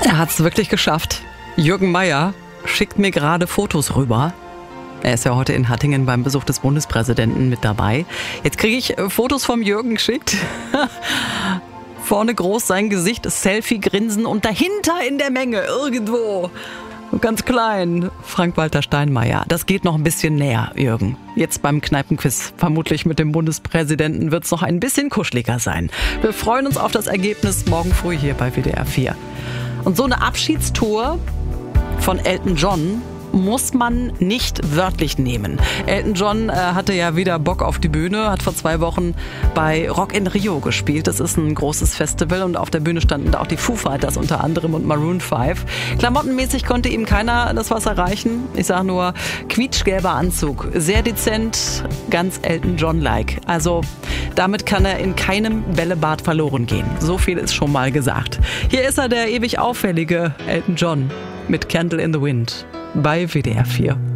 Er hat es wirklich geschafft. Jürgen Mayer schickt mir gerade Fotos rüber. Er ist ja heute in Hattingen beim Besuch des Bundespräsidenten mit dabei. Jetzt kriege ich Fotos vom Jürgen geschickt. Vorne groß sein Gesicht, Selfie-Grinsen und dahinter in der Menge irgendwo, ganz klein, Frank-Walter Steinmeier. Das geht noch ein bisschen näher, Jürgen. Jetzt beim Kneipenquiz, vermutlich mit dem Bundespräsidenten, wird es noch ein bisschen kuscheliger sein. Wir freuen uns auf das Ergebnis morgen früh hier bei WDR 4. Und so eine Abschiedstour von Elton John muss man nicht wörtlich nehmen. Elton John hatte ja wieder Bock auf die Bühne, hat vor 2 Wochen bei Rock in Rio gespielt. Das ist ein großes Festival und auf der Bühne standen da auch die Foo Fighters unter anderem und Maroon 5. Klamottenmäßig konnte ihm keiner das was erreichen. Ich sage nur, quietschgelber Anzug, sehr dezent, ganz Elton John-like. Also damit kann er in keinem Bällebad verloren gehen. So viel ist schon mal gesagt. Hier ist er, der ewig auffällige Elton John mit Candle in the Wind bei WDR 4.